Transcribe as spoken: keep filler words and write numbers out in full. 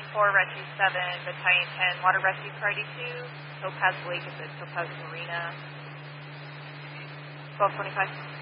four, Rescue seven, Battalion ten, Water Rescue Priority two, Topaz Lake at the Topaz Marina, twelve twenty-five.